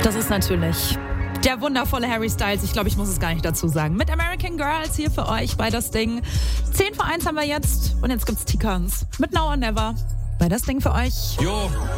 Das ist natürlich der wundervolle Harry Styles. Ich glaube, ich muss es gar nicht dazu sagen. Mit American Girls hier für euch bei Das Ding. 10 vor 1 haben wir jetzt. Und jetzt gibt's T-Cons mit Now or Never bei Das Ding für euch. Jo.